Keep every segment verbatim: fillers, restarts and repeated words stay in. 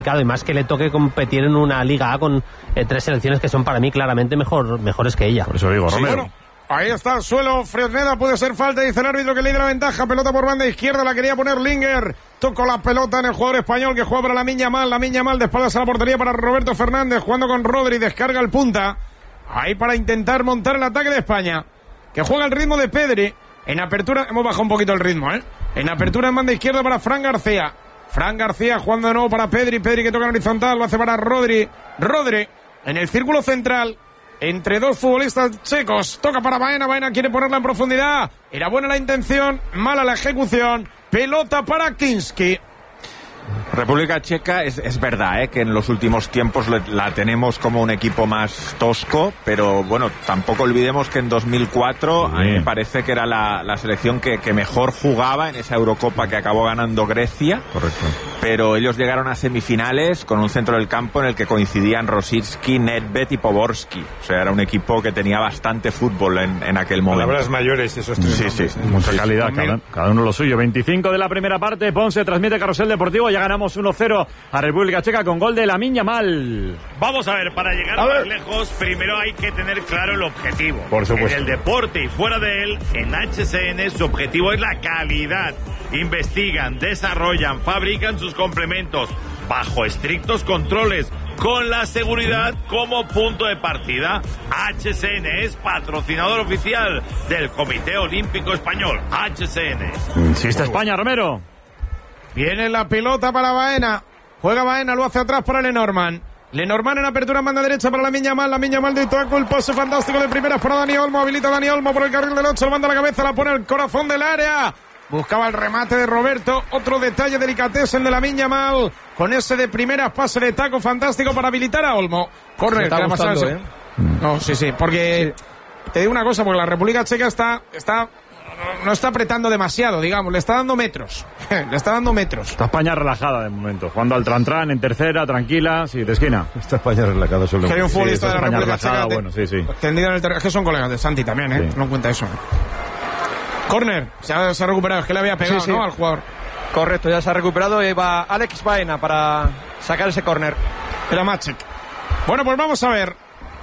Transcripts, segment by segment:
y más que le toque competir en una Liga A con eh, tres selecciones que son para mí claramente mejor, mejores que ella. Por eso digo, Romero. Sí, bueno, ahí está el suelo, Fresneda, puede ser falta, dice el árbitro que le da la ventaja, pelota por banda izquierda, la quería poner Linger, tocó la pelota en el jugador español que juega para Lamine Yamal, Lamine Yamal de espaldas a la portería para Roberto Fernández, jugando con Rodri, descarga el punta, ahí para intentar montar el ataque de España, que juega el ritmo de Pedri, en apertura, hemos bajado un poquito el ritmo, ¿eh? En apertura en banda izquierda para Fran García, Fran García jugando de nuevo para Pedri, Pedri que toca en horizontal, lo hace para Rodri, Rodri en el círculo central, entre dos futbolistas checos, toca para Baena, Baena quiere ponerla en profundidad, era buena la intención, mala la ejecución, pelota para Kinski. República Checa, es, es verdad, ¿eh? Que en los últimos tiempos le, la tenemos como un equipo más tosco, pero bueno, tampoco olvidemos que en dos mil cuatro a mí me parece que era la, la selección que, que mejor jugaba en esa Eurocopa que acabó ganando Grecia. Correcto. Pero ellos llegaron a semifinales con un centro del campo en el que coincidían Rosicky, Nedved y Poborski. O sea, era un equipo que tenía bastante fútbol en, en aquel momento. Palabras mayores esos tres sí, nombres, sí, ¿eh? Mucha sí, calidad, sí. cada, cada uno lo suyo. veinticinco de la primera parte, Ponce transmite Carrusel Deportivo, ya ganamos uno cero a República Checa con gol de Lamine Yamal. Vamos a ver, para llegar a más ver. lejos, primero hay que tener claro el objetivo. Por supuesto. En el deporte y fuera de él, en H C N su objetivo es la calidad. Investigan, desarrollan, fabrican sus complementos bajo estrictos controles, con la seguridad como punto de partida. H C N es patrocinador oficial del Comité Olímpico Español. H C N. Insiste España, Romero. Viene la pelota para Baena. Juega Baena, lo hace atrás para Lenormand. Lenormand en apertura en banda derecha para Lamine Yamal. Lamine Yamal de taco, el pase fantástico de primeras para Dani Olmo. Habilita a Dani Olmo por el carril del ocho, lo manda a la cabeza, la pone al corazón del área. Buscaba el remate de Roberto. Otro detalle delicatessen de Lamine Yamal. Con ese de primeras, pase de taco fantástico para habilitar a Olmo. Corre, está gustando, ¿eh? No, sí, sí, porque te digo una cosa, porque la República Checa está... está no está apretando demasiado, digamos, le está dando metros, le está dando metros. Está España relajada de momento, jugando al tran-tran en tercera, tranquila, sí, de esquina. Está España relajada solo. Que hay un futbolista sí, de la España República relajada, Checa bueno, sí, sí. tendido en el terreno, es que son colegas de Santi también, ¿eh? Sí. No cuenta eso. Corner, se ha, se ha recuperado, es que le había pegado, Sí, sí. ¿no? Al jugador. Correcto, ya se ha recuperado y va Alex Baena para sacar ese córner. Era Maciek. Bueno, pues vamos a ver.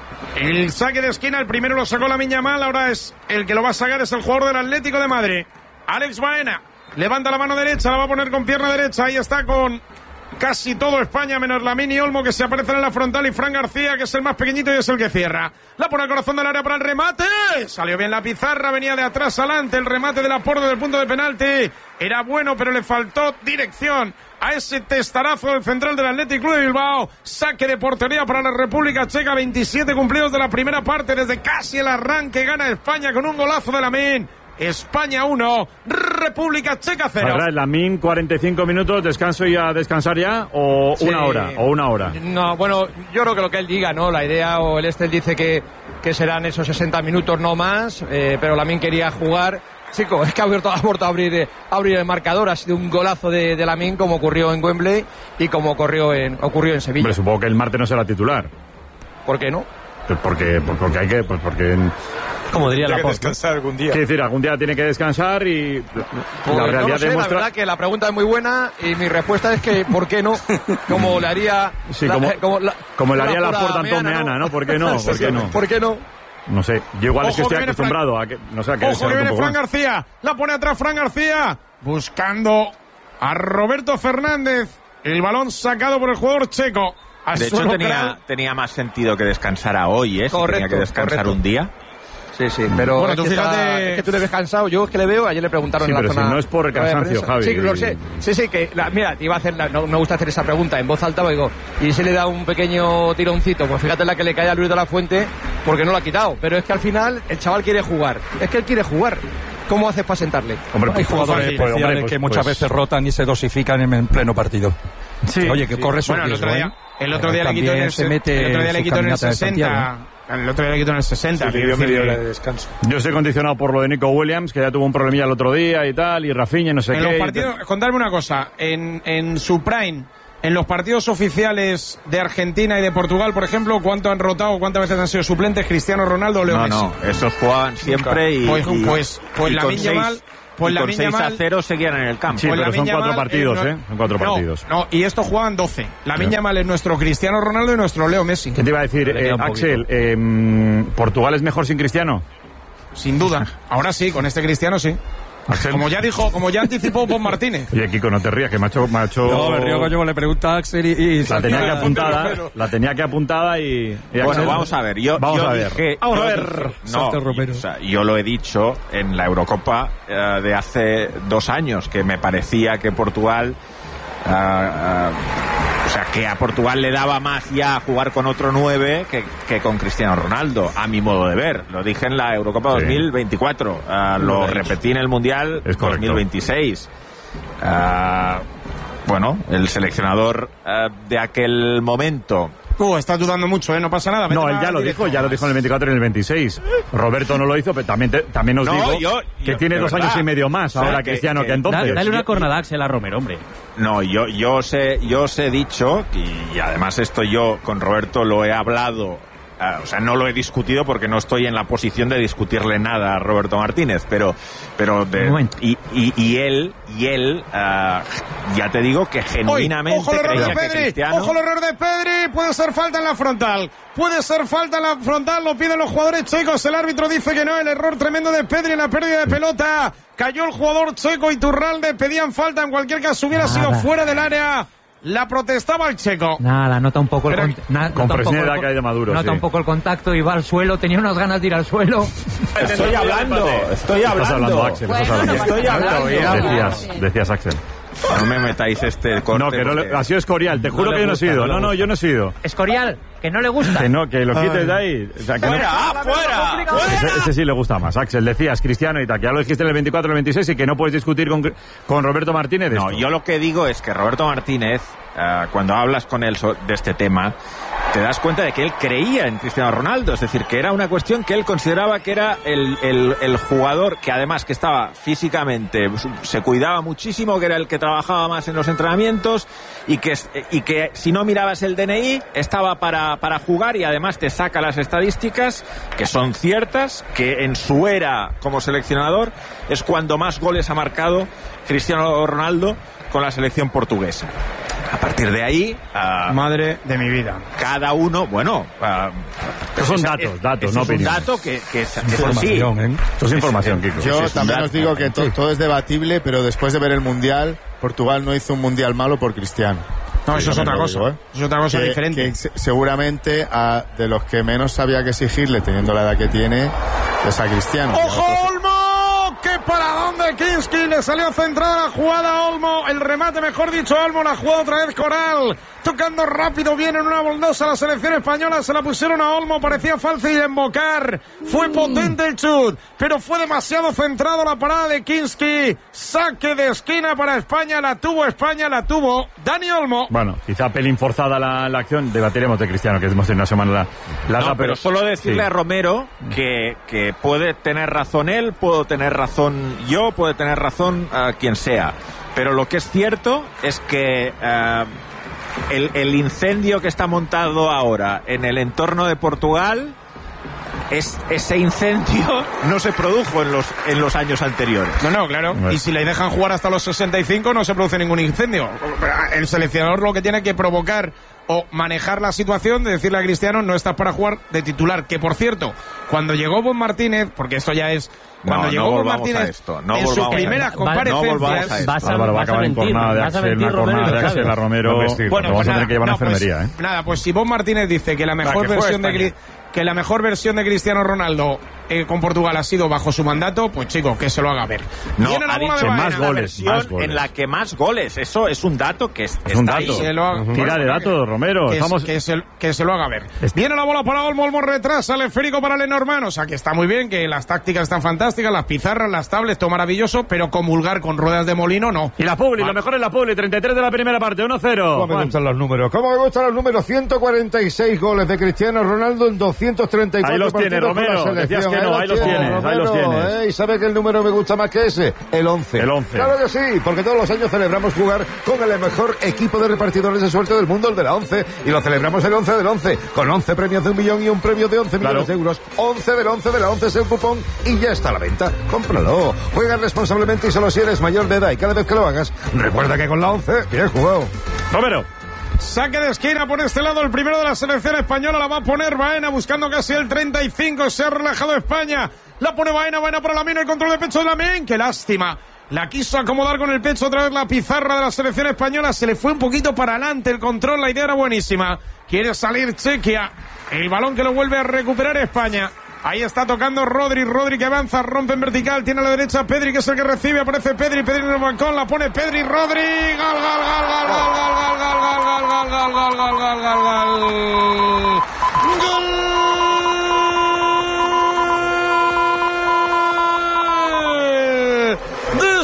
El saque de esquina, el primero lo sacó Lamine Yamal, ahora es el que lo va a sacar, es el jugador del Atlético de Madrid. Alex Baena levanta la mano derecha, la va a poner con pierna derecha, ahí está con casi todo España, menos Lamine y Olmo, que se aparecen en la frontal, y Fran García, que es el más pequeñito y es el que cierra. La pone al corazón del área para el remate, salió bien la pizarra, venía de atrás adelante, el remate de Laporte del punto de penalti, era bueno, pero le faltó dirección a ese testarazo del central del Athletic Club de Bilbao. Saque de portería para la República Checa, veintisiete cumplidos de la primera parte, desde casi el arranque gana España con un golazo de Lamine. España uno, República Checa cero. Lamine, cuarenta y cinco minutos, descanso y a descansar ya, o Sí. una hora, o una hora. No, bueno, yo creo que lo que él diga, ¿no? La idea, o el Estel dice que, que serán esos sesenta minutos, no más, eh, pero Lamine quería jugar. Chico, es que ha abierto, ha vuelto a abrir, eh, abrir el marcador, ha sido un golazo de, de Lamine, como ocurrió en Wembley y como ocurrió en, ocurrió en Sevilla. Hombre, supongo que el martes no será titular. ¿Por qué no? Pues porque, pues porque hay que, pues porque... Como diría Hay que Laporte. descansar algún día. Quiero decir, algún día tiene que descansar y Pues la no realidad lo sé, demuestra... la verdad que la pregunta es muy buena y mi respuesta es que ¿por qué no? Como le haría... Sí, la- como, como, la, como le haría la la pura puerta a Antón Meana, Meana, ¿no? ¿Por qué no? ¿Por qué no? ¿Por qué no? No sé, yo igual es que Ojo, estoy que viene acostumbrado a que... No sé, a que Ojo se que note un viene poco Fran más. García, la pone atrás Fran García, buscando a Roberto Fernández, el balón sacado por el jugador checo. Al De hecho, suelo tenía, Kral. tenía más sentido que descansara hoy, ¿eh? Si Correcto, tenía que descansar correcto. un día. Sí, sí, pero Bueno, es, tú que está- fíjate- es que tú le ves cansado. Yo es que le veo, ayer le preguntaron Sí, en la pero zona... si no es por el rueda de cansancio, prensa. Javi. Sí, lo sé. Sí, sí, que... la- mira, te iba a hacer... la- no me gusta hacer esa pregunta en voz alta, pero digo, y si le da un pequeño tironcito, pues fíjate la que le cae a Luis de la Fuente, porque no lo ha quitado. Pero es que al final el chaval quiere jugar. Es que él quiere jugar. ¿Cómo haces para sentarle? Hombre, Hay pues, jugadores pues, especiales hombre, pues, que muchas pues, veces rotan y se dosifican en, en pleno partido. Sí, Oye, que sí. corre su Bueno, el riesgo, otro día, ¿eh? el otro día le También quitó en el, se se- mete el otro día le su quitó en el caminata de sesenta. Santiago. El otro día le quitó en el sesenta. Sí, quiero le dio decir, media hora de descanso. Yo estoy condicionado por lo de Nico Williams, que ya tuvo un problemilla el otro día y tal, y Rafinha, no sé en qué. los y partidos, tal. contarme una cosa, en, en su prime, en los partidos oficiales de Argentina y de Portugal, por ejemplo, ¿cuánto han rotado, cuántas veces han sido suplentes Cristiano Ronaldo o Leo No, Messi? no, esos jugaban siempre y, Pues, y- pues, pues y con Lamine seis- Yamal, pues y la con seis a cero seguían en el campo. Sí, Pues pero son Lamine cuatro Yamal, partidos, eh, ¿eh? Son cuatro no, partidos. No, y estos juegan doce. Lamine Yamal es nuestro Cristiano Ronaldo y nuestro Leo Messi. ¿Qué te iba a decir, Le queda eh, un Axel? Eh, ¿Portugal es mejor sin Cristiano? Sin duda. Ahora sí, con este Cristiano sí. Axel. Como ya dijo, como ya anticipó Bob Martínez. Oye, Kiko, no te rías, que me ha hecho... Me ha hecho... No, me río coño, le pregunta a Axel y... y La tenía que apuntada, la tenía que apuntada y... y Bueno, Axel- vamos a ver. Yo, Vamos yo a ver. dije- Vamos a yo ver. dije- no, Santo Romero. o sea, yo lo he dicho en la Eurocopa eh, de hace dos años, que me parecía que Portugal... ah, ah, o sea, que a Portugal le daba más ya jugar con otro nueve que, que con Cristiano Ronaldo, a mi modo de ver. Lo dije en la Eurocopa Sí. dos mil veinticuatro. Ah, lo repetí en el Mundial Es correcto. dos mil veintiséis. Ah, bueno, el seleccionador ah, de aquel momento... Uh, estás dudando mucho, ¿eh? No pasa nada. No, Vete él ya al lo directo. dijo, ya lo dijo en el veinticuatro y en el veintiséis. Roberto no lo hizo, pero también, te- también os No, digo yo- que yo- tiene de dos verdad. años y medio más O sea, ahora que- Cristiano que, que- entonces. Dale, dale una yo- cornada a Axel a Romero, hombre. No, yo, yo, os he, yo os he dicho, y, y además esto yo con Roberto lo he hablado, uh, o sea, no lo he discutido porque no estoy en la posición de discutirle nada a Roberto Martínez, pero, pero de, Un momento. y, y, y él, y él, uh, ya te digo que Hoy, genuinamente ojo el error creía de que Pedri, Cristiano... ojo el error de Pedri, puede ser falta en la frontal, puede ser falta en la frontal, lo piden los jugadores checos, el árbitro dice que no, el error tremendo de Pedri en la pérdida de pelota, cayó el jugador checo y Turralde, pedían falta, en cualquier caso hubiera Nada. sido fuera del área, la protestaba el checo. Nada, nota un poco el Pero- contacto. Nota Con un poco Fresneda el- cae de Maduro, Nota sí. un poco el contacto y va al suelo, tenía unas ganas de ir al suelo. Estoy hablando, estoy Estás hablando, hablando. Axel, estás Bueno, hablando. no Estoy hablando. Decías, decías, Axel. No me metáis este corte. No, que no le- porque- ha sido Escorial, te juro No le que yo no he gusta, sido. no le No, no, gusta. yo no he sido. Escorial, que no le gusta. Que no, que lo quites de ahí. O sea, que no- ¡Fuera! ¡Fuera! Ese, ese sí le gusta más. Axel, decías Cristiano y tal, que ya lo dijiste en el veinticuatro y el veintiséis y que no puedes discutir con, con Roberto Martínez. de No, esto. yo lo que digo es que Roberto Martínez, eh, cuando hablas con él so- de este tema, te das cuenta de que él creía en Cristiano Ronaldo, es decir, que era una cuestión que él consideraba que era el, el, el jugador que además que estaba físicamente, se cuidaba muchísimo, que era el que trabajaba más en los entrenamientos y que, y que si no mirabas el D N I estaba para, para jugar y además te saca las estadísticas que son ciertas, que en su era como seleccionador es cuando más goles ha marcado Cristiano Ronaldo con la selección portuguesa. A partir de ahí, ah, Madre de mi vida. cada uno, bueno, ah, Estos son es- datos, es- datos, es no un opiniones. dato que, que es, es así. Información, ¿eh? Esto es información, Kiko. Sí, Yo es un también dato. os digo que to- todo es debatible, pero después de ver el Mundial, Portugal no hizo un Mundial malo por Cristiano. No, Sí, eso es también otra lo cosa. digo, ¿eh? Es otra cosa Que- diferente. que se- seguramente a, de los que menos sabía que exigirle, teniendo la edad que tiene, es a Cristiano. ¡Ojo, Olmo! ¡Qué paradón de Kinski! Le salió centrada la jugada a Olmo. El remate, mejor dicho, Olmo. La jugada otra vez Coral. Tocando rápido, viene en una boldosa la selección española. Se la pusieron a Olmo. Parecía fácil de embocar. Fue potente el chut, pero fue demasiado centrado la parada de Kinski. Saque de esquina para España. La tuvo España, la tuvo Dani Olmo. Bueno, quizá pelín forzada la, la acción. Debatiremos de Cristiano, que hemos tenido una semana la- larga, No, pero solo decirle sí. a Romero que, que puede tener razón él, puedo tener razón yo, puede tener razón uh, quien sea. Pero lo que es cierto es que uh, el, el incendio que está montado ahora en el entorno de Portugal, es, ese incendio no se produjo en los, en los años anteriores. No, no, claro. Bueno. Y si le dejan jugar hasta los sesenta y cinco no se produce ningún incendio. El seleccionador lo que tiene que provocar o manejar la situación de decirle a Cristiano no estás para jugar de titular. Que por cierto, cuando llegó Bob Martínez, porque esto ya es... Cuando No, llegó no Bob volvamos Martínez a esto, no en sus volvamos a primeras esto. comparecencias... No volvamos a esto. Vas a, Álvaro va a vas a acabar en mentir, cornada de vas a Axel, mentir, una Romero, cornada y de lo Axel a sabes. Romero. No vestir. Bueno, lo pues vamos a nada, tener que llevar a no, enfermería, pues, ¿eh? nada, pues si Bob Martínez dice que la mejor que fue versión de España. Cri- que la mejor versión de Cristiano Ronaldo eh, con Portugal ha sido bajo su mandato, pues chico, que se lo haga ver. No, Viene la ha bola dicho de más Baena. la goles, versión más goles. en la que más goles. Eso es un dato que es, Es un está dato. ahí. Se lo haga- Tira de bueno, datos, Romero. Que, Estamos... que, se, que se lo haga ver. Es- Viene la bola para Olmo, Olmo retrasa, el esférico para Lenormand. O sea que está muy bien, que las tácticas están fantásticas, las pizarras, las tablets, todo maravilloso, pero comulgar con ruedas de molino no. Y la Publi, lo mejor es la Publi, treinta y tres de la primera parte, uno cero. ¿Cómo me gustan los números? ¿Cómo me gustan los números? ciento cuarenta y seis goles de Cristiano Ronaldo en doscientos treinta y cuatro Ahí los tiene, partidos con la Romero. Decías selección. que no, ahí los tienes, ahí los Romero, tienes. ¿eh? ¿Y sabe que el número me gusta más que ese? El once. El once. Claro que sí, porque todos los años celebramos jugar con el mejor equipo de repartidores de suerte del mundo, el de la once. Y lo celebramos el once del once, con once premios de un millón y un premio de once Claro. millones de euros. once del once de la once es el cupón y ya está la la venta, cómpralo. Juega responsablemente y solo si eres mayor de edad, y cada vez que lo hagas, recuerda que con la once, bien jugado. Romero. Saque de esquina por este lado, el primero de la selección española, la va a poner Baena buscando casi el treinta y cinco, se ha relajado España, la pone Baena, Baena para Lamine, el control de pecho de Lamine, qué lástima, la quiso acomodar con el pecho otra vez la pizarra de la selección española, se le fue un poquito para adelante el control, la idea era buenísima, quiere salir Chequia, el balón que lo vuelve a recuperar España. Ahí está tocando Rodri, Rodri que avanza, rompe en vertical, tiene a la derecha Pedri que es el que recibe, aparece Pedri, Pedri en el balcón, la pone Pedri, Rodri, gol, gol, gol, gol, gol, gol, gol, gol, gol, gol, gol, gol, gol, gol, gol, gol de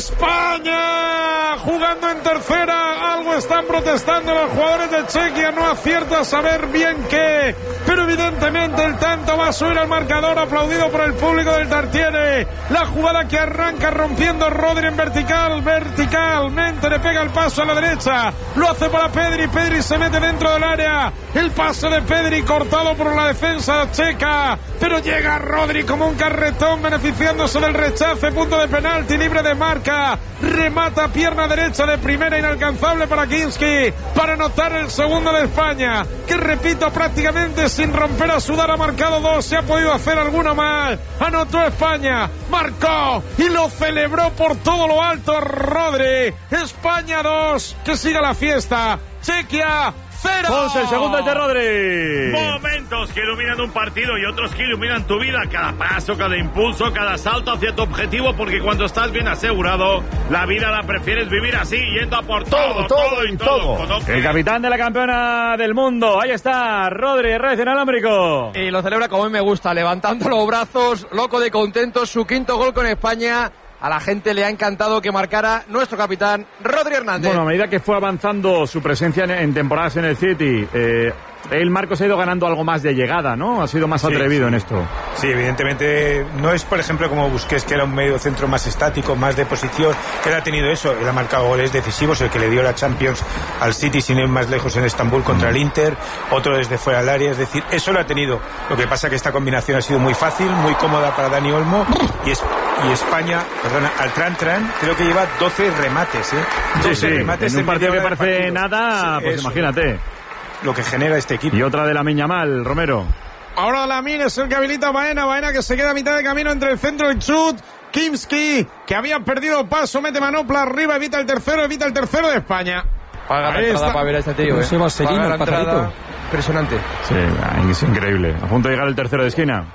España, jugando en tercera, algo están protestando los jugadores de Chequia, no acierta a saber bien qué, pero evidentemente el tanto va a subir al marcador, aplaudido por el público del Tartiere. La jugada que arranca rompiendo Rodri en vertical, verticalmente le pega el paso a la derecha, lo hace para Pedri, Pedri se mete dentro del área, el pase de Pedri cortado por la defensa checa, pero llega Rodri como un carretón beneficiándose del rechace, punto de penalti, libre de marca, remata pierna derecha de primera, inalcanzable para Kinski, para anotar el segundo de España, que repito, prácticamente sin romper a sudar ha marcado dos, se ha podido hacer alguno más, anotó España, marcó y lo celebró por todo lo alto Rodri. España dos, que siga la fiesta, Chequia cero. Ponce, el segundo es de Rodri. Momentos que iluminan un partido y otros que iluminan tu vida. Cada paso, cada impulso, cada salto hacia tu objetivo, porque cuando estás bien asegurado, la vida la prefieres vivir así, yendo a por todo, todo, todo y todo. todo. El capitán de la campeona del mundo, ahí está, Rodri, Reyes inalámbrico. Y lo celebra como a mí me gusta, levantando los brazos, loco de contento, su quinto gol con España. A la gente le ha encantado que marcara nuestro capitán, Rodri Hernández. Bueno, a medida que fue avanzando su presencia en, en temporadas en el City, eh, él, Marcos, ha ido ganando algo más de llegada, ¿no? Ha sido más sí, atrevido sí. en esto. Sí, evidentemente no es, por ejemplo, como Busquets, que era un medio centro más estático, más de posición, que él ha tenido eso, él ha marcado goles decisivos, el que le dio la Champions al City sin ir más lejos en Estambul contra el Inter, otro desde fuera del área, es decir, eso lo ha tenido. Lo que pasa que esta combinación ha sido muy fácil, muy cómoda para Dani Olmo, y, es, y España, perdona, al Tran Tran, creo que lleva doce remates, ¿eh? doce sí, sí, remates en un partido que parece nada, sí, pues eso. Imagínate. Lo que genera este equipo. Y otra de Lamine Yamal, Romero. Ahora Lamine es el que habilita a Baena, Baena que se queda a mitad de camino entre el centro y el chut. Kinski, que había perdido paso, mete manopla arriba, evita el tercero, evita el tercero de España. Paga la entrada para ver a este tío, ¿eh? Paga la entrada. Impresionante. Sí, es increíble. A punto de llegar el tercero de esquina.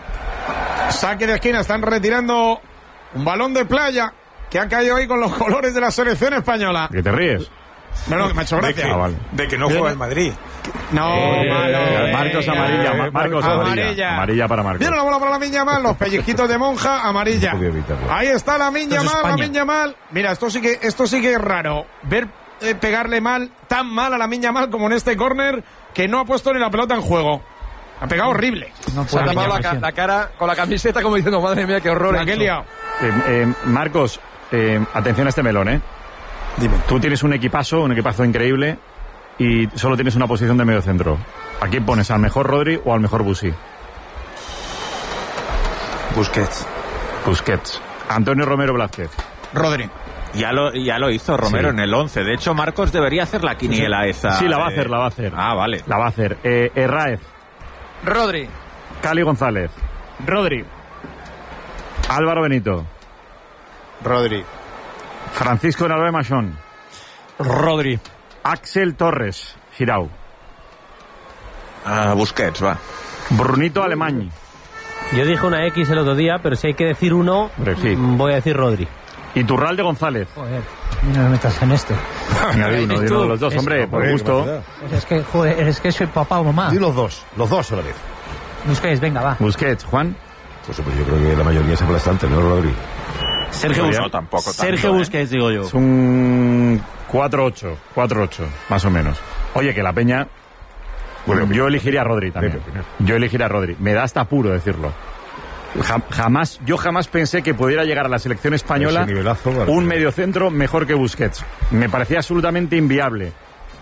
Saque de esquina, están retirando un balón de playa que ha caído ahí con los colores de la selección española. ¿Que te ríes? No, no, que me ha hecho gracia. De que, ah, vale. de que no juega el Madrid. No, eh, malo. Eh, Marcos amarilla, eh, Marcos amarilla. Amarilla, amarilla para Marcos. Viene la bola para Lamine Yamal, los pellizquitos de monja, amarilla. Ahí está Lamine Yamal, Lamine Yamal. Mira, esto sí que esto sí que es raro. Ver eh, pegarle mal, tan mal a Lamine Yamal como en este córner, que no ha puesto ni la pelota en juego. Ha pegado horrible. No puede. Se ha tapado la, la cara con la camiseta como diciendo, madre mía, qué horror. Qué liado. Eh, eh, Marcos, eh, atención a este melón, ¿eh? Dime. Tú tienes un equipazo, un equipazo increíble y solo tienes una posición de medio centro. ¿A quién pones? ¿Al mejor Rodri o al mejor Busi? Busquets. Busquets. Antonio Romero Blázquez. Rodri. Ya lo, ya lo hizo Romero sí. en el once. De hecho, Marcos debería hacer la quiniela sí. esa. Sí, la va a eh... hacer, la va a hacer. Ah, vale. La va a hacer. Eh, Herráez. Rodri. Cali González. Rodri. Álvaro Benito. Rodri. Francisco Nalvé Machón. Rodri. Axel Torres. Girau. Uh, Busquets, va. Brunito Alemany. Yo dije una X el otro día, pero si hay que decir uno, sí. voy a decir Rodri. Iturralde González. Joder, no me metas en esto. Venga, di uno, di uno de los dos, es, hombre, por gusto. Pues es que, joder, es que soy papá o mamá. Di los dos, los dos a la vez. Busquets, venga, va. Busquets, Juan. Pues, pues yo creo que la mayoría es aplastante, ¿no, Rodri? Sergio Busquets. No, tampoco Sergio tanto, Busquets, ¿eh? digo yo. Es un cuatro ocho, cuatro ocho, más o menos. Oye, que la Peña... Bueno, yo elegiría a Rodri también. Yo elegiría a Rodri. Me da hasta apuro decirlo. Jamás, yo jamás pensé que pudiera llegar a la selección española un mediocentro mejor que Busquets. Me parecía absolutamente inviable.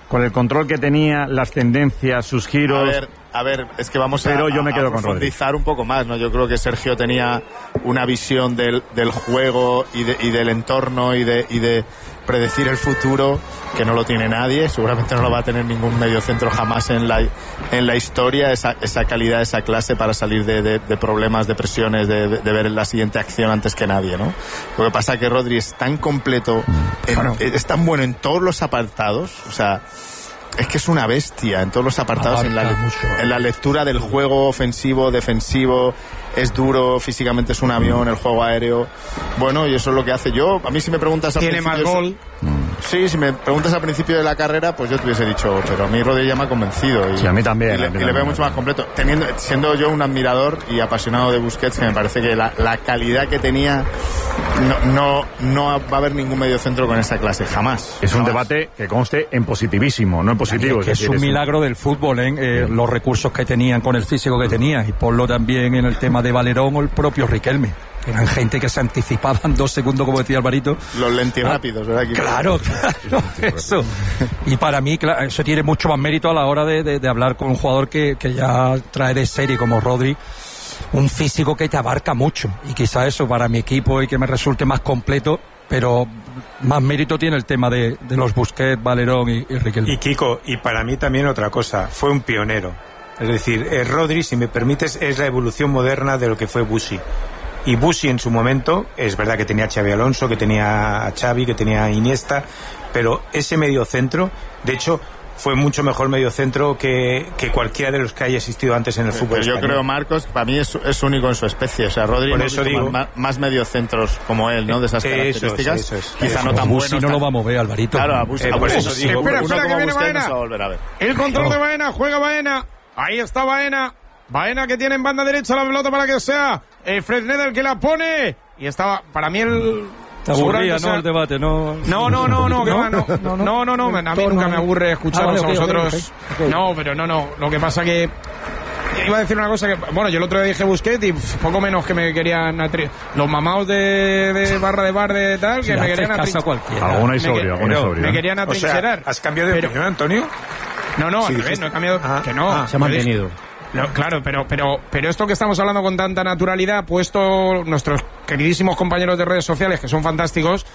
con el control que tenía, las tendencias, sus giros. A ver, a ver, es que vamos pero a, yo me quedo a con profundizar Rodri. Un poco más, ¿no? Yo creo que Sergio tenía una visión del, del juego y, de, y del entorno y de, y de predecir el futuro que no lo tiene nadie, seguramente no lo va a tener ningún mediocentro jamás en la, en la historia, esa, esa calidad, esa clase para salir de, de, de problemas, de presiones, de, de ver la siguiente acción antes que nadie, ¿no? Lo que pasa es que Rodri es tan completo, en, bueno. es tan bueno en todos los apartados, o sea, es que es una bestia en todos los apartados, en la, en la lectura del juego ofensivo, defensivo, es duro, físicamente es un avión, el juego aéreo, bueno, y eso es lo que hace. Yo, a mí si me preguntas al tiene más gol. Sí, si me preguntas al principio de la carrera, pues yo te hubiese dicho, pero a mí Rodri ya me ha convencido. Y, sí, a mí también. Y le, a mí y le veo también. mucho más completo. Teniendo, siendo yo un admirador y apasionado de Busquets, que me parece que la, la calidad que tenía, no, no, no va a haber ningún mediocentro con esa clase, jamás. Es jamás. un debate que conste en positivísimo, no en positivo. Es, que es, es un milagro del fútbol, ¿eh? Eh, los recursos que tenían con el físico que tenían, y ponlo también en el tema de Valerón o el propio Riquelme. Eran gente que se anticipaban dos segundos, como decía Alvarito. Los lentirrápidos, ¿verdad? Claro, claro, eso. Y para mí, claro, eso tiene mucho más mérito a la hora de, de, de hablar con un jugador que, que ya trae de serie como Rodri, un físico que te abarca mucho. Y quizá eso para mi equipo y que me resulte más completo, pero más mérito tiene el tema de, de los Busquets, Valerón y, y Riquelme. Y Kiko, y para mí también otra cosa, fue un pionero. Es decir, eh, Rodri, si me permites, es la evolución moderna de lo que fue Busi. Y Busi en su momento, es verdad que tenía a Xabi Alonso, que tenía a Xavi, que tenía a Iniesta, pero ese mediocentro, de hecho, fue mucho mejor mediocentro que, que cualquiera de los que haya existido antes en el fútbol pero yo español. creo, Marcos, para mí es, es único en su especie. O sea, Rodri Por no eso digo, más, más mediocentros como él, ¿no? De esas características. Eso es, eso es. Quizá eso no tan Busi buenos. no tan... lo va a mover, Alvarito. Claro, a Busi, eh, a por Busi eso sí, digo. Espera, uno espera, que como viene Busquets Baena. no se va a volver a ver. El control de Baena, juega Baena. Ahí está Baena. Baena que tiene en banda derecha la pelota para que sea eh, Fresneda el que la pone. Y estaba, para mí el... Te aburría, ¿no? El debate, ¿no? No, no, no, no, que va, no, no, no, no, no, a mí nunca me aburre escucharos ah, vale, a okay, vosotros. okay, okay. No, pero no, no, lo que pasa que... Iba a decir una cosa que... Bueno, yo el otro día dije Busquets y pff, poco menos que me querían... Atri... Los mamaos de, de barra de bar de tal, que si me querían atrincherar. Alguna y sobrio, alguna y sobrio. Me querían atrincherar. O sea, ¿has cambiado de pero... opinión, Antonio? No, no, Sí, al revés, no he cambiado... ah, que no. ah, se ha mantenido. No, claro, pero, pero, pero esto que estamos hablando con tanta naturalidad, puesto nuestros queridísimos compañeros de redes sociales, que son fantásticos,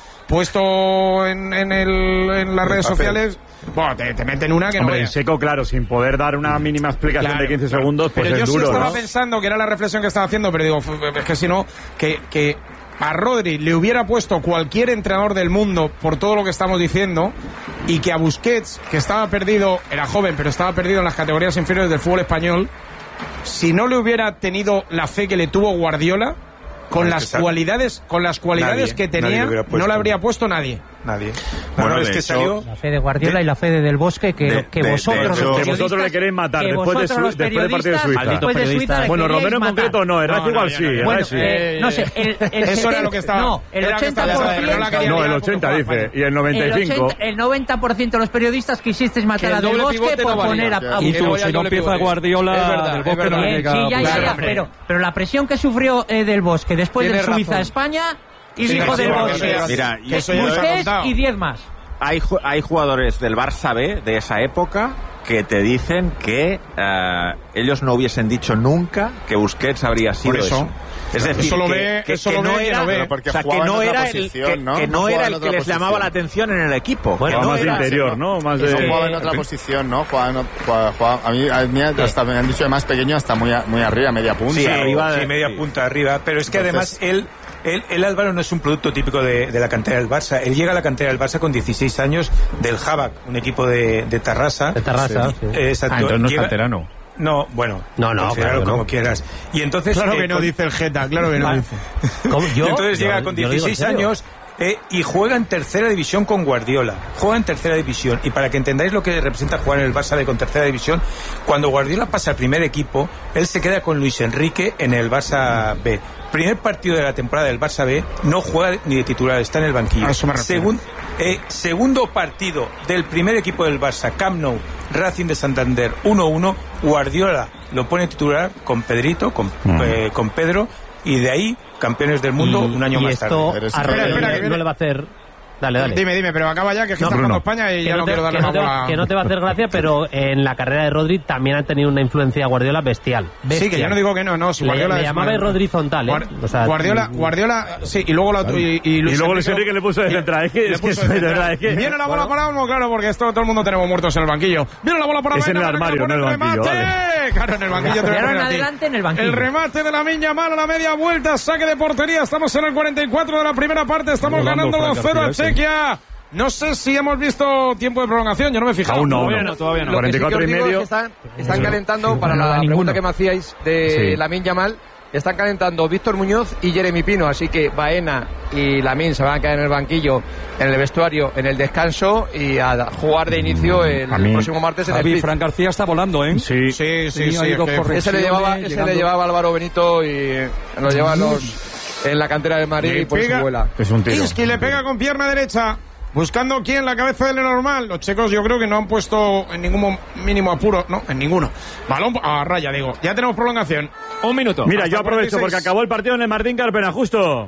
puesto en, en, el, en las redes papel. sociales, bueno, te, te meten una que Hombre, no en veas. seco, claro, sin poder dar una mínima explicación Claro, de quince claro. segundos, pues pero es yo duro, sí estaba ¿no? pensando que era la reflexión que estaba haciendo, pero digo, es que si no, que, que a Rodri le hubiera puesto cualquier entrenador del mundo por todo lo que estamos diciendo, y que a Busquets, que estaba perdido, era joven, pero estaba perdido en las categorías inferiores del fútbol español, si no le hubiera tenido la fe que le tuvo Guardiola, con Bueno, las es que cualidades, con las cualidades nadie, que tenía, nadie no le habría puesto nadie. Nadie. Bueno, Bueno, es de que hecho, salió... La fe de Guardiola de- y la fe de Del Bosque que, de- que de- vosotros de los hecho- Que periodistas... vosotros le queréis matar que después, de vosotros su, los después del partido de periodistas, Suiza. después de Suiza le Bueno, queríais Romero en matar. concreto no, era No, no, igual ya sí, no, ya era Bueno, sí. eh, no sé, el, el Eso era setenta lo que estaba- No, el era lo que estaba ochenta por pasando, pero no la quería ciento... No, el liar porque ochenta juega dice, España. y el noventa y cinco. El, ochenta, el noventa por ciento de los periodistas quisisteis matar Que a el Del doble Bosque pivote por no valía. poner a, a Y Que tú, no vaya si no doble empieza pivote. Guardiola, Es verdad, Del es Bosque no verdad. le Bien, llega. sí, ya, ya, Claro, ya, hombre. pero, pero la presión que sufrió eh, Del Bosque después Tienes de Suiza a razón. España y Tienes dijo Del razón, Bosque. tienes razón. Mira, Que eso ya lo he Busquets contado. y diez más. Hay, ju- hay jugadores del Barça B de esa época que te dicen que eh, ellos no hubiesen dicho nunca que Busquets habría sido Por eso. eso. Es decir, Eso lo que, ve- que- eso que lo no ve quien era, lo ve. Pero porque o sea, que jugaba en no otra era el posición, que, ¿no? que No no jugaba era en el otra que les llamaba posición. la atención en el equipo. Bueno, que no más de era- interior, ¿no? Más de... No jugaba en otra posición, ¿no? Jugaba en ot- jugaba- jugaba- a mí, a mí hasta me han dicho de más pequeño hasta muy, a- muy arriba, media punta. Sí, o- arriba de- Sí, media sí. punta arriba, pero es que Entonces- además él, él, él Álvaro no es un producto típico de, de la cantera del Barça. Él llega a la cantera del Barça con dieciséis años del Jabak, un equipo de, de Tarrasa. De Tarrasa, sí. Eh, exacto. Ah, entonces no es Llega- canterano. No, bueno, No, no, considéralo claro que no. como quieras. Y entonces Claro eh, que no, con- dice el Geta, claro que no dice. ¿Cómo? y ¿Yo? entonces Yo- llega con yo lo digo en dieciséis serio. años eh, y juega en tercera división con Guardiola. Juega en tercera división. Y para que entendáis lo que representa jugar en el Barça B con tercera división, cuando Guardiola pasa al primer equipo, él se queda con Luis Enrique en el Barça B. Primer partido de la temporada del Barça B, no juega ni de titular, está en el banquillo. A eso me refiero. Segun- eh, segundo partido del primer equipo del Barça, Camp Nou, Racing de Santander uno uno, Guardiola lo pone titular con Pedrito, con, Mm. eh, con Pedro, y de ahí campeones del mundo Y- un año y más esto tarde. Eres- a Espera, Rodri espera, que no viene- le va a hacer Dale, dale. Dime, dime, pero acaba ya, que es que No, está Bruno. jugando España y Que ya no no te- quiero darle que no más te va- bola. que no te va a hacer gracia, pero en la carrera de Rodri también ha tenido una influencia Guardiola bestial. Sí, bestial. que yo no digo que no, no. Si Le- Guardiola le es llamaba mal- Rodri Zontal, ¿eh? Guar- O sea, Guardiola, mm, Guardiola, sí, y luego, la, y, y, Y luego Luis Enrique le puso de y- central. Es que, le es que puso es de de central. verdad, es que... Viene la bola para Olmo, claro, porque esto todo el mundo tenemos muertos en el banquillo. Viene la bola para Es en el Baena, armario, que no en el pone banquillo, remate. Claro, en el banquillo te voy a Pero poner en a ti. adelante en el banquillo. El remate de la Miña Mal a la media vuelta, saque de portería. Estamos en el cuarenta y cuatro de la primera parte. Estamos Volando ganando Fran dos cero a García, ese. Chequia. No sé si hemos visto tiempo de prolongación, yo no me he fijado. Aún no, aún Todavía no. no, todavía no. Lo cuarenta y cuatro Lo que sí y que os digo medio. es que están, están Sí. calentando, para No, la no, pregunta ninguno. que me hacíais de Sí. Lamine Yamal, están calentando Víctor Muñoz y Jeremy Pino, así que Baena y Lamine se van a quedar en el banquillo, en el vestuario, en el descanso y a jugar de inicio el A mí- próximo martes en el Javi, Pit. Fran García está volando, ¿eh? Sí. Sí, sí, Tenía sí. ahí es dos que- correcciones, Ese le llevaba, ese llegando- le llevaba Álvaro Benito y lo lleva a los, en la cantera de Madrid Le y por eso pega- vuela. Es un tiro. Kinski le pega con pierna derecha. Buscando quién, la cabeza del normal. Los checos yo creo que no han puesto en ningún mo- mínimo apuro. No, en ninguno. Balón a raya, digo. Ya tenemos prolongación. Un minuto. Mira, Hasta yo aprovecho cuarenta y seis. porque acabó el partido en el Martín Carpena, justo.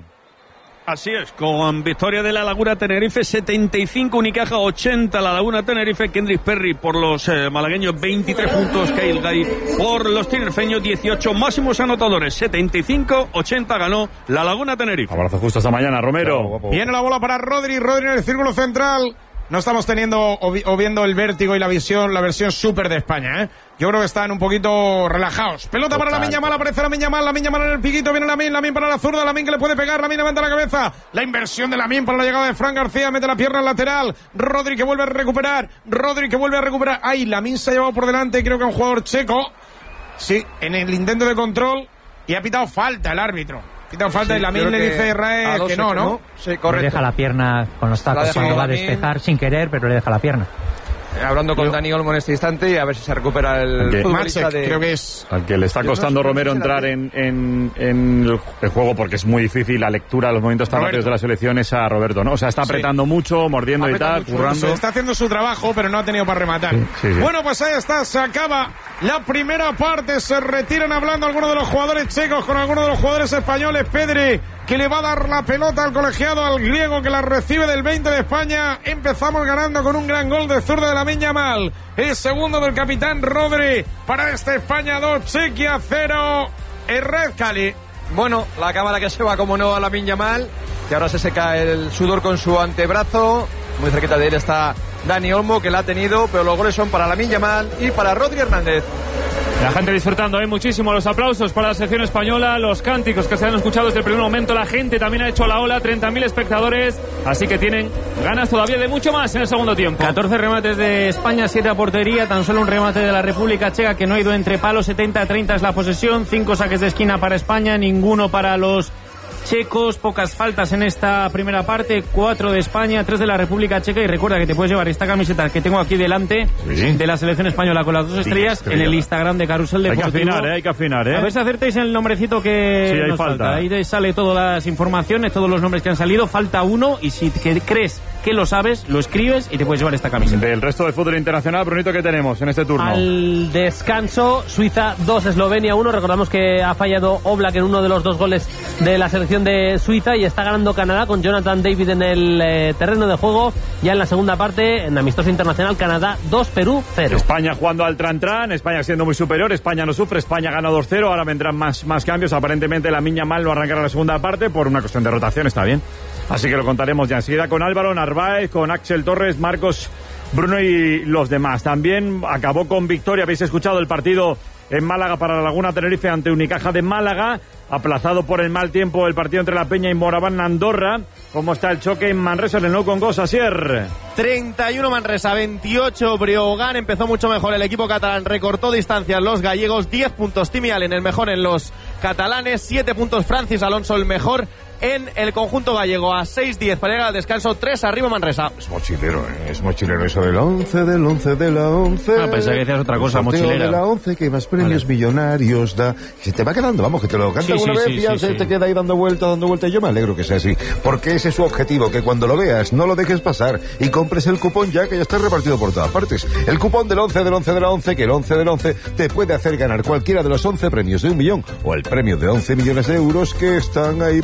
Así es, con victoria de la Laguna Tenerife, setenta y cinco, Unicaja ochenta, la Laguna Tenerife, Kendrick Perry por los eh, malagueños, veintitrés puntos, Kyle Gay por los tinerfeños, dieciocho, máximos anotadores, setenta y cinco, ochenta ganó la Laguna Tenerife. Abrazo justo hasta mañana, Romero. Viene la bola para Rodri. Rodri en el círculo central. No estamos teniendo o, vi- o viendo el vértigo y la visión, la versión súper de España, ¿eh? Yo creo que están un poquito relajados. Pelota para la Miña Mal, aparece la Miña Mal, la Miña Mal en el piquito, viene la Min, la Min para la zurda, la Min que le puede pegar, la Min levanta la cabeza. La inversión de la Min para la llegada de Fran García, mete la pierna al lateral. Rodri que vuelve a recuperar, Rodri que vuelve a recuperar. Ay, la Min se ha llevado por delante, creo que un jugador checo. Sí, en el intento de control y ha pitado falta el árbitro. Ha pitado falta Sí, y la Min creo le que dice a a Israel dos que no, es que ¿no? Sí, Le correcto. deja la pierna con los La tacos deja cuando va a Lamine. despejar sin querer, pero le deja la pierna. Eh, Hablando con Dani Olmo en este instante y a ver si se recupera el Ok. futbolista Matsek, de... creo que es. Al que le está Yo no costando sé, no sé Romero si era entrar aquí. en, en, en el, el juego porque es muy difícil la lectura, los movimientos tan Roberto. rápidos de la selección es a Roberto, ¿no? O sea, está apretando mucho, mordiendo Aprieta y tal, mucho, currando. Se está haciendo su trabajo, pero no ha tenido para rematar. Sí, sí, sí. Bueno, pues ahí está, se acaba la primera parte. Se retiran hablando algunos de los jugadores checos con algunos de los jugadores españoles. Pedri, que le va a dar la pelota al colegiado, al griego, que la recibe del veinte de España. Empezamos ganando con un gran gol de zurda de la Miña Mal. El segundo del capitán Rodri. Para esta España dos, Chequia cero. El Red Cali. Bueno, la cámara que se va como no a la Miña Mal, que ahora se seca el sudor con su antebrazo. Muy cerquita de él está Dani Olmo, que la ha tenido, pero los goles son para la Miña Mal y para Rodri Hernández. La gente disfrutando, ¿eh? Muchísimo. Los aplausos para la selección española, los cánticos que se han escuchado desde el primer momento. La gente también ha hecho la ola, treinta mil espectadores. Así que tienen ganas todavía de mucho más en el segundo tiempo. catorce remates de España, siete a portería. Tan solo un remate de la República Checa que no ha ido entre palos. setenta a treinta es la posesión. cinco saques de esquina para España, ninguno para los checos. Pocas faltas en esta primera parte. cuatro de España, tres de la República Checa. Y recuerda que te puedes llevar esta camiseta que tengo aquí delante Sí. de la selección española con las dos estrellas estrellas. en el Instagram de Carrusel Hay que Deportivo. afinar, ¿eh? Hay que afinar, ¿eh? A ver si acertáis el nombrecito que Sí, ahí nos falta. falta. Ahí te sale todas las informaciones, todos los nombres que han salido. Falta uno y si que crees que lo sabes, lo escribes y te puedes llevar esta camiseta. Del resto del fútbol internacional, Brunito, ¿qué tenemos en este turno? Al descanso, Suiza dos, Eslovenia uno. Recordamos que ha fallado Oblak en uno de los dos goles de la selección de Suiza y está ganando Canadá con Jonathan David en el eh, terreno de juego. Ya en la segunda parte, en amistoso internacional, Canadá dos, Perú cero. España jugando al tran-tran, España siendo muy superior, España no sufre, España gana dos cero, ahora vendrán más, más cambios, aparentemente la Miña Mal no arrancará la segunda parte por una cuestión de rotación, está bien. Así que lo contaremos ya enseguida con Álvaro Narváez, con Axel Torres, Marcos, Bruno y los demás. También acabó con victoria, habéis escuchado el partido en Málaga para la Laguna Tenerife ante Unicaja de Málaga, aplazado por el mal tiempo el partido entre La Peña y Moraván Andorra. ¿Cómo está el choque en Manresa en el Nou Congost, Asier? treinta y uno Manresa, veintiocho Breogán. Empezó mucho mejor el equipo catalán, recortó distancias los gallegos, diez puntos Timi Allen, el mejor en los catalanes, siete puntos Francis Alonso, el mejor en el conjunto gallego, a seis diez para llegar al descanso, tres arriba Manresa. Es mochilero, ¿eh? Es mochilero eso del once, del once, de la once. Ah, pensaba que decías otra cosa, El sorteo mochilera. de la once, que más premios millonarios da. Se te va quedando, vamos, que te lo canta Sí, alguna sí, vez sí, y ya sí, se sí. te queda ahí dando vuelta, dando vuelta. Y yo me alegro que sea así, porque ese es su objetivo, que cuando lo veas no lo dejes pasar y compres el cupón ya, que ya está repartido por todas partes. El cupón del once, del once, de la once, que el once del once te puede hacer ganar cualquiera de los once premios de un millón o el premio de once millones de euros que están ahí para sortear.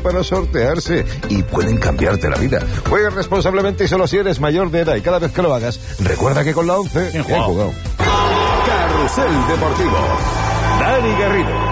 sortearse y pueden cambiarte la vida. Juega responsablemente y solo si eres mayor de edad, y cada vez que lo hagas, recuerda que con la once he jugado. Carrusel Deportivo. Dani Garrido.